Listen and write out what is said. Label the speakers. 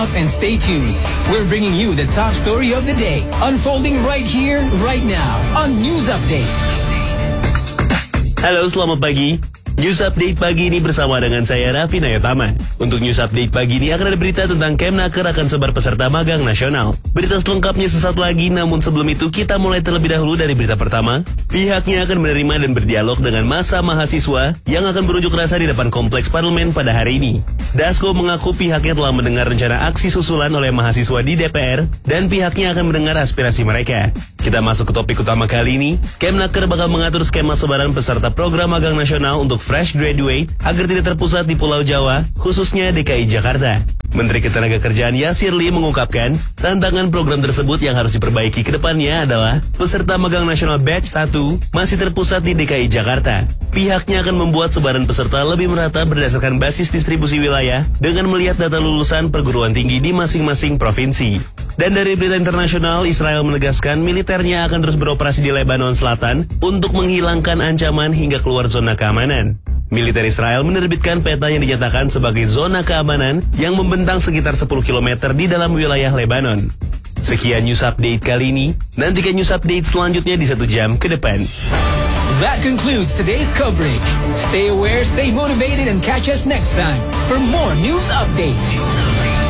Speaker 1: And stay tuned. We're bringing you the top story of the day, unfolding right here, right now, on News Update.
Speaker 2: Halo, selamat pagi. News Update pagi ini bersama dengan saya Raffi Nayotama. Untuk News Update pagi ini akan ada berita tentang Kemnaker akan sebar peserta magang nasional. Berita selengkapnya sesaat lagi, namun sebelum itu kita mulai terlebih dahulu dari berita pertama. Pihaknya akan menerima dan berdialog dengan massa mahasiswa yang akan berunjuk rasa di depan kompleks parlemen pada hari ini. Dasko mengaku pihaknya telah mendengar rencana aksi susulan oleh mahasiswa di DPR dan pihaknya akan mendengar aspirasi mereka. Kita masuk ke topik utama kali ini. Kemnaker bakal mengatur skema sebaran peserta program magang nasional untuk fresh graduate agar tidak terpusat di Pulau Jawa, khususnya DKI Jakarta. Menteri Ketenagakerjaan Yasir Lee mengungkapkan, tantangan program tersebut yang harus diperbaiki ke depannya adalah peserta magang nasional batch 1 masih terpusat di DKI Jakarta. Pihaknya akan membuat sebaran peserta lebih merata berdasarkan basis distribusi wilayah dengan melihat data lulusan perguruan tinggi di masing-masing provinsi. Dan dari berita internasional, Israel menegaskan militernya akan terus beroperasi di Lebanon Selatan untuk menghilangkan ancaman hingga keluar zona keamanan. Militer Israel menerbitkan peta yang dinyatakan sebagai zona keamanan yang membentang sekitar 10 km di dalam wilayah Lebanon. Sekian News Update kali ini. Nantikan News Update selanjutnya di 1 jam ke depan.
Speaker 1: That concludes today's coverage. Stay aware, stay motivated, and catch us next time for more News Update.